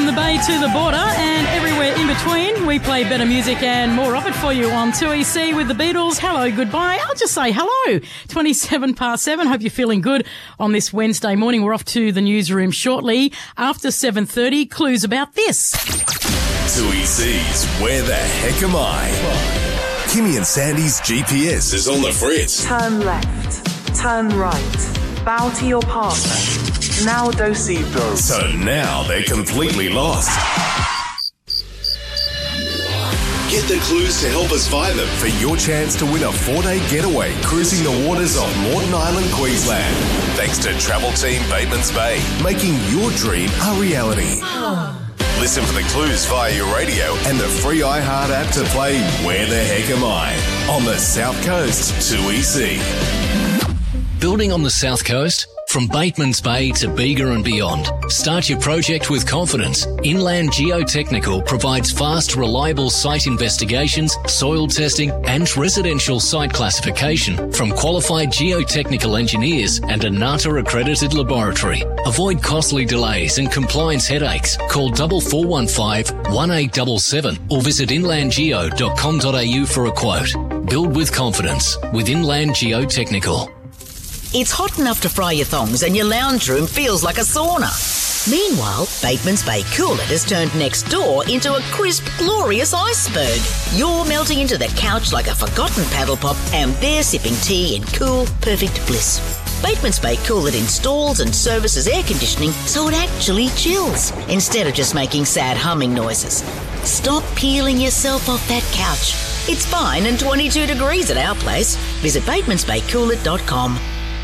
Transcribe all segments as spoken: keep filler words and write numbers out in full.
the bay to the border and everywhere in between. We play better music and more of it for you on two E C with the Beatles. Hello, goodbye. I'll just say hello. twenty-seven past seven. Hope you're feeling good on this Wednesday morning. We're off to the newsroom shortly. After seven thirty, clues about this. two E C's Where the Heck Am I? Kimmy and Sandy's G P S is on the fritz. Turn left. Turn right. Bow to your partner. Now dosito. So now they're completely lost. Get the clues to help us find them for your chance to win a four-day getaway cruising the waters of Moreton Island, Queensland. Thanks to Travel Team Batemans Bay, making your dream a reality. Listen for the clues via your radio and the free iHeart app to play Where the Heck Am I? On the South Coast two E C. Building on the South Coast? From Batemans Bay to Bega and beyond, start your project with confidence. Inland Geotechnical provides fast, reliable site investigations, soil testing and residential site classification from qualified geotechnical engineers and a N A T A accredited laboratory. Avoid costly delays and compliance headaches. Call four four one five, one eight seven seven or visit inland geo dot com dot a u for a quote. Build with confidence with Inland Geotechnical. It's hot enough to fry your thongs and your lounge room feels like a sauna. Meanwhile, Batemans Bay Coolit has turned next door into a crisp, glorious iceberg. You're melting into the couch like a forgotten paddle pop and they're sipping tea in cool, perfect bliss. Batemans Bay Coolit installs and services air conditioning so it actually chills instead of just making sad humming noises. Stop peeling yourself off that couch. It's fine and twenty-two degrees at our place. Visit batemans bay coolit dot com.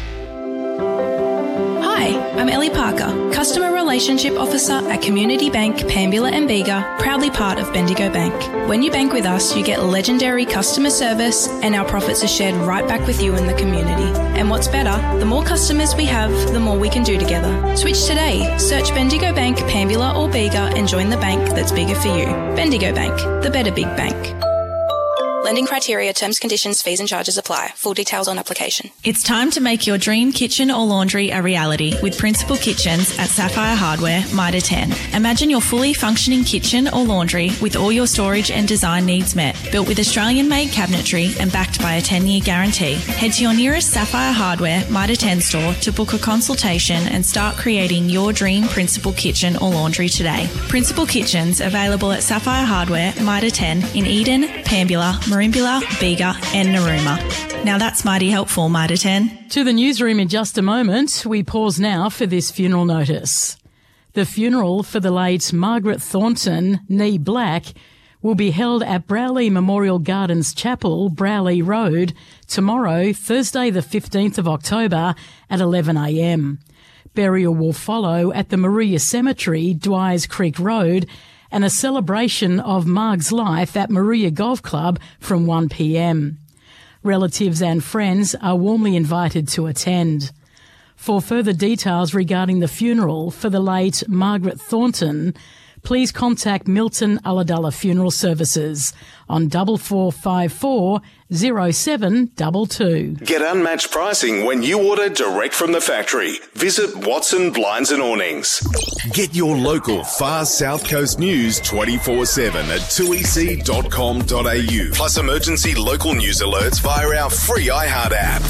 Hi, I'm Ellie Parker, Customer Relationship Officer at Community Bank, Pambula and Bega, proudly part of Bendigo Bank. When you bank with us, you get legendary customer service and our profits are shared right back with you in the community. And what's better, the more customers we have, the more we can do together. Switch today. Search Bendigo Bank, Pambula or Bega and join the bank that's bigger for you. Bendigo Bank, the better big bank. Lending criteria, terms, conditions, fees and charges apply. Full details on application. It's time to make your dream kitchen or laundry a reality with Principal Kitchens at Sapphire Hardware, Mitre ten. Imagine your fully functioning kitchen or laundry with all your storage and design needs met. Built with Australian-made cabinetry and backed by a ten-year guarantee. Head to your nearest Sapphire Hardware, Mitre ten store to book a consultation and start creating your dream Principal Kitchen or laundry today. Principal Kitchens available at Sapphire Hardware, Mitre ten in Eden, Pambula, Marimbula, Bega and Narooma. Now that's mighty helpful, Mitre ten. To the newsroom in just a moment. We pause now for this funeral notice. The funeral for the late Margaret Thornton, nee Black, will be held at Browley Memorial Gardens Chapel, Browley Road, tomorrow, Thursday the fifteenth of October at eleven a m. Burial will follow at the Maria Cemetery, Dwys Creek Road, and a celebration of Marg's life at Maria Golf Club from one p m. Relatives and friends are warmly invited to attend. For further details regarding the funeral for the late Margaret Thornton, please contact Milton Ulladulla Funeral Services on four four five four, zero seven two two. Get unmatched pricing when you order direct from the factory. Visit Watson Blinds and Awnings. Get your local far South Coast news twenty-four seven at two e c dot com dot a u. Plus emergency local news alerts via our free iHeart app.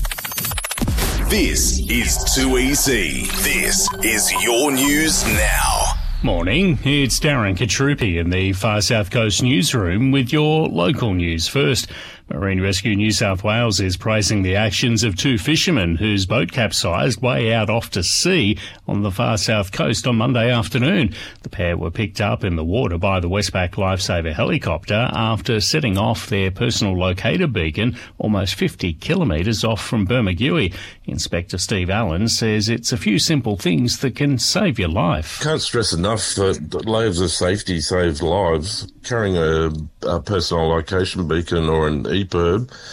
This is two E C. This is your news now. Morning, it's Darren Katrupi in the Far South Coast newsroom with your local news first. Marine Rescue New South Wales is praising the actions of two fishermen whose boat capsized way out off to sea on the far south coast on Monday afternoon. The pair were picked up in the water by the Westpac Lifesaver helicopter after setting off their personal locator beacon almost fifty kilometres off from Bermagui. Inspector Steve Allen says it's a few simple things that can save your life. Can't stress enough that layers of safety save lives. Carrying a, a personal location beacon or an E P I R B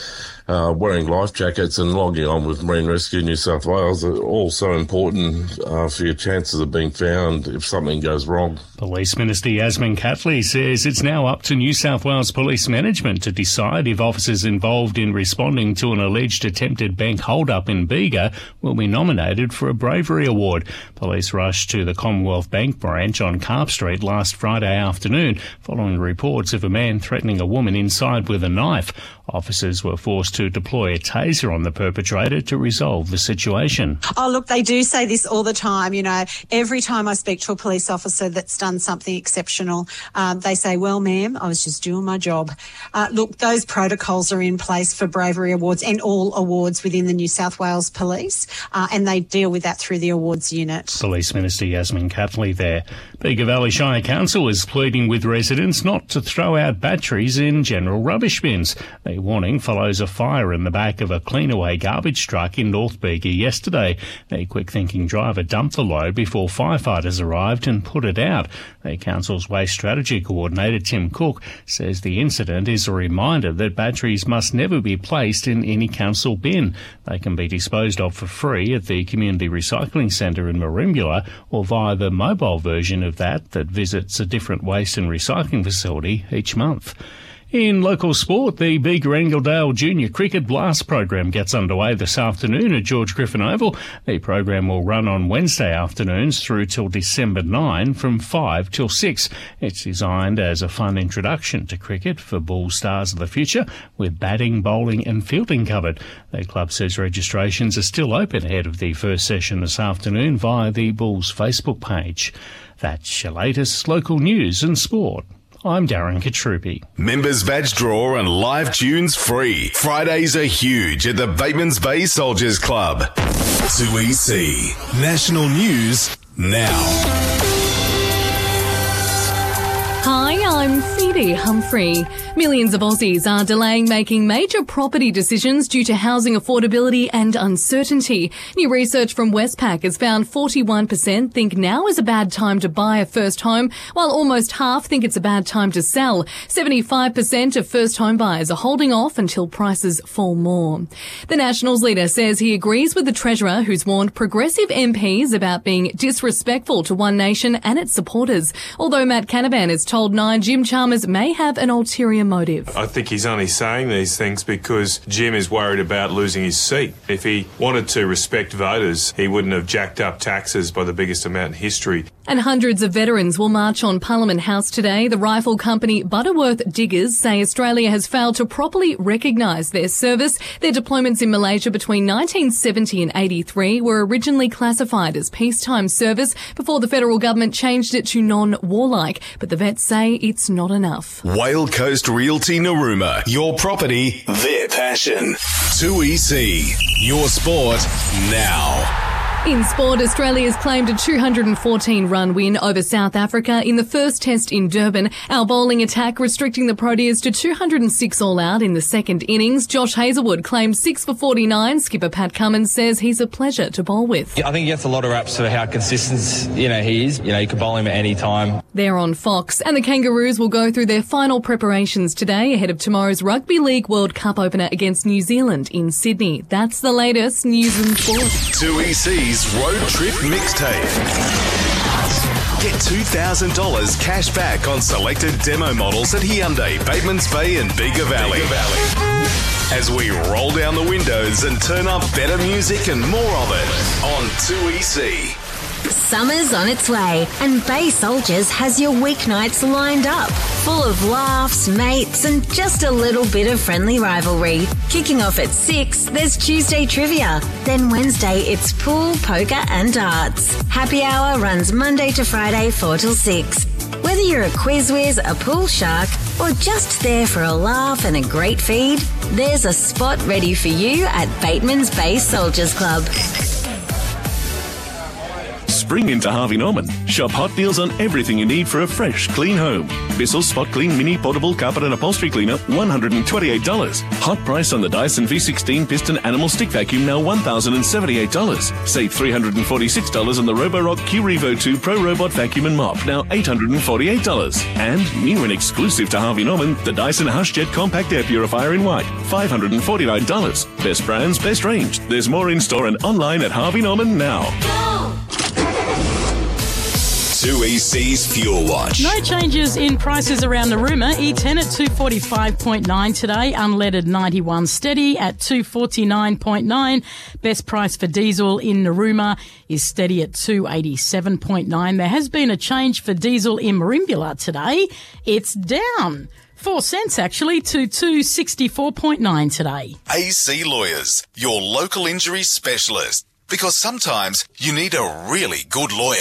uh, wearing life jackets and logging on with Marine Rescue New South Wales are all so important uh, for your chances of being found if something goes wrong. Police Minister Yasmin Catley says it's now up to New South Wales Police Management to decide if officers involved in responding to an alleged attempted bank hold-up in Bega will be nominated for a Bravery Award. Police rushed to the Commonwealth Bank branch on Carp Street last Friday afternoon following reports of a man threatening a woman inside with a knife. Officers were forced to deploy a taser on the perpetrator to resolve the situation. Oh, look, they do say this all the time. You know, every time I speak to a police officer that's done something exceptional, um, they say, well, ma'am, I was just doing my job. Uh, look, those protocols are in place for Bravery Awards and all awards within the New South Wales Police, uh, and they deal with that through the awards unit. Police Minister Yasmin Catley there. Bega Valley Shire Council is pleading with residents not to throw out batteries in general rubbish bins. The warning follows a fire in the back of a Cleanaway garbage truck in North Bega yesterday. A quick-thinking driver dumped the load before firefighters arrived and put it out. The council's waste strategy coordinator, Tim Cook, says the incident is a reminder that batteries must never be placed in any council bin. They can be disposed of for free at the Community Recycling Centre in Merimbula or via the mobile version of that that visits a different waste and recycling facility each month. In local sport, the Bega Angledale Junior Cricket Blast program gets underway this afternoon at George Griffin Oval. The program will run on Wednesday afternoons through till December ninth from five till six. It's designed as a fun introduction to cricket for Bull stars of the future, with batting, bowling and fielding covered. The club says registrations are still open ahead of the first session this afternoon via the Bulls Facebook page. That's your latest local news and sport. I'm Darren Katrupi. Members badge draw and live tunes free. Fridays are huge at the Batemans Bay Soldiers Club. two E C. National News now. Hi, I'm Phoebe Humphrey. Millions of Aussies are delaying making major property decisions due to housing affordability and uncertainty. New research from Westpac has found forty-one percent think now is a bad time to buy a first home, while almost half think it's a bad time to sell. seventy-five percent of first home buyers are holding off until prices fall more. The Nationals leader says he agrees with the Treasurer, who's warned progressive M Ps about being disrespectful to One Nation and its supporters. Although Matt Canavan has told Nine Jim Chalmers may have an ulterior motive. I think he's only saying these things because Jim is worried about losing his seat. If he wanted to respect voters, he wouldn't have jacked up taxes by the biggest amount in history. And hundreds of veterans will march on Parliament House today. The rifle company Butterworth Diggers say Australia has failed to properly recognise their service. Their deployments in Malaysia between nineteen seventy and eighty-three were originally classified as peacetime service before the federal government changed it to non-warlike. But the vets say it's not enough. Whale Coast Realty Narooma. Your property, their passion. two E C. Your sport now. In sport, Australia's claimed a two hundred fourteen run win over South Africa in the first test in Durban. Our bowling attack restricting the Proteas to two hundred six all out in the second innings. Josh Hazlewood claimed six for forty-nine. Skipper Pat Cummins says he's a pleasure to bowl with. I think he gets a lot of raps for how consistent, you know, he is. You know, you can bowl him at any time. They're on Fox, and the Kangaroos will go through their final preparations today ahead of tomorrow's Rugby League World Cup opener against New Zealand in Sydney. That's the latest news and sport. two E C's Road Trip Mixtape. Get two thousand dollars cash back on selected demo models at Hyundai, Batemans Bay and Bega Valley. As we roll down the windows and turn up better music and more of it on two E C. Summer's on its way, and Bay Soldiers has your weeknights lined up, full of laughs, mates, and just a little bit of friendly rivalry. Kicking off at six, there's Tuesday trivia. Then Wednesday, it's pool, poker, and darts. Happy hour runs Monday to Friday, four till six. Whether you're a quiz whiz, a pool shark, or just there for a laugh and a great feed, there's a spot ready for you at Batemans Bay Soldiers Club. spring into Harvey Norman. Shop hot deals on everything you need for a fresh, clean home. Bissell Spot Clean Mini Portable Carpet and Upholstery Cleaner, one hundred twenty-eight dollars. Hot price on the Dyson V sixteen Piston Animal Stick Vacuum, now one thousand seventy-eight dollars. Save three hundred forty-six dollars on the Roborock Q Revo two Pro Robot Vacuum and Mop, now eight hundred forty-eight dollars. And new and exclusive to Harvey Norman, the Dyson HushJet Compact Air Purifier in white, five hundred forty-nine dollars. Best brands, best range. There's more in store and online at Harvey Norman now. two E C's Fuel Watch. No changes in prices around Narooma. E ten at two forty-five point nine today. Unleaded ninety-one steady at two forty-nine point nine. Best price for diesel in Narooma is steady at two eighty-seven point nine. There has been a change for diesel in Merimbula today. It's down four cents actually to two sixty-four point nine today. A C Lawyers, your local injury specialist. Because sometimes you need a really good lawyer.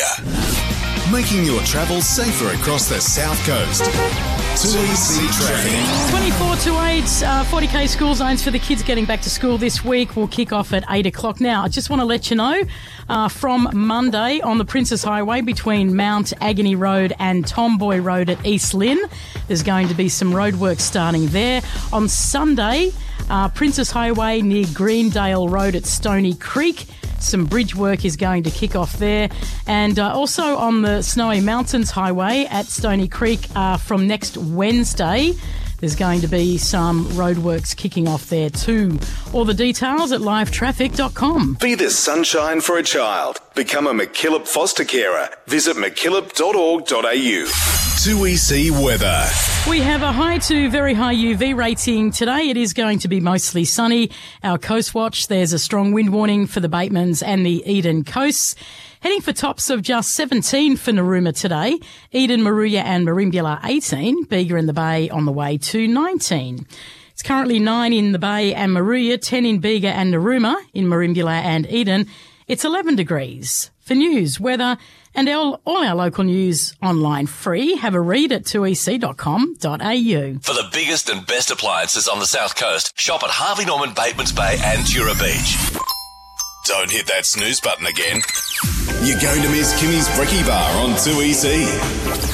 Making your travel safer across the South Coast. two E C Traffic. twenty-four to eight, uh, forty K school zones for the kids getting back to school this week will kick off at eight o'clock. Now, I just want to let you know, uh, from Monday on the Princess Highway between Mount Agony Road and Tomboy Road at East Lynn, there's going to be some roadwork starting there. On Sunday, uh, Princess Highway near Greendale Road at Stony Creek, some bridge work is going to kick off there. And uh, also on the Snowy Mountains Highway at Stony Creek uh, from next Wednesday, there's going to be some roadworks kicking off there too. All the details at live traffic dot com. Be the sunshine for a child. Become a McKillop foster carer. Visit mckillop dot org dot a u. two E C weather. We have a high to very high U V rating today. It is going to be mostly sunny. Our Coast Watch, there's a strong wind warning for the Batemans and the Eden coasts. Heading for tops of just seventeen for Narooma today. Eden, Moruya and Merimbula eighteen. Bega in the Bay on the way to nineteen. It's currently nine in the Bay and Moruya, ten in Bega and Narooma, in Merimbula and Eden. It's eleven degrees. For news, weather and all, all our local news online free, have a read at two e c dot com dot a u. For the biggest and best appliances on the South Coast, shop at Harvey Norman, Batemans Bay and Tura Beach. Don't hit that snooze button again. You're going to miss Kimmy's Brekkie Bar on two E C.